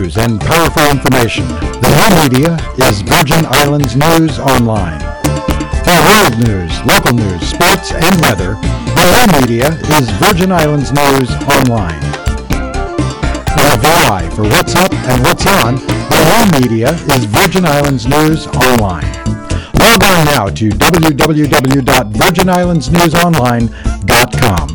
news and powerful information. The new media is Virgin Islands News Online. For world news, local news, sports, and weather, the new media is Virgin Islands News Online. For VI, for what's up and what's on, the new media is Virgin Islands News Online. Log on now to www.virginislandsnewsonline.com.